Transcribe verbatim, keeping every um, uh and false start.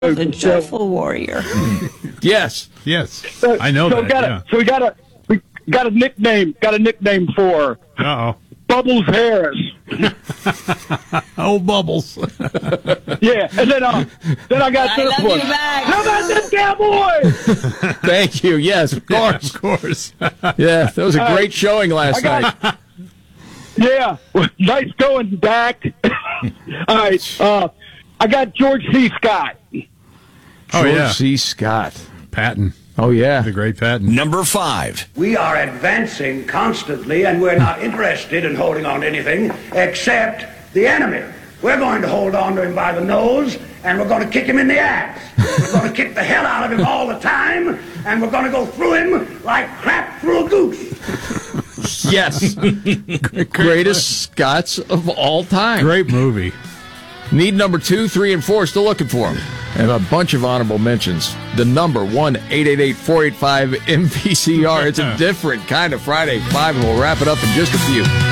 The Joyful Warrior. Yes. Yes. So, I know so that. Got yeah. a, so we got a we got a nickname. Got a nickname for her. Uh-oh. Bubbles Harris. Oh, Bubbles. Yeah, and then uh, then I got I this love one. you back. How about them Cowboys? Thank you. Yes, of course. Of course. Yeah, that was a Uh, great showing last I night. got, yeah, nice going back. All right, uh, I got George C. Scott. Oh, George yeah. C. Scott. Patton. Oh, yeah. The great Patton. Number five. We are advancing constantly, and we're not interested in holding on to anything except the enemy. We're going to hold on to him by the nose, and we're going to kick him in the ass. We're going to kick the hell out of him all the time, and we're going to go through him like crap through a goose. Yes. Greatest Scots of all time. Great movie. Need number two, three, and four. Still looking for them. And a bunch of honorable mentions. The number one eight eight eight, four eight five, M V C R. It's a different kind of Friday Five, and we'll wrap it up in just a few.